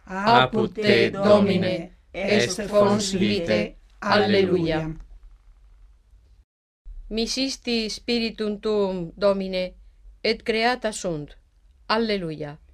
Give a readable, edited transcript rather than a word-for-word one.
apud te, Domine, est fons vitae. Alleluia. Misisti spiritum tuum, Domine, et creata sunt. Alleluia.